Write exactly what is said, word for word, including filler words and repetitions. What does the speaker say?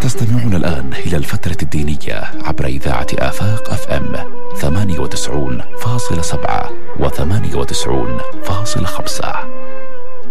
تستمعون الآن إلى الفترة الدينية عبر إذاعة آفاق أف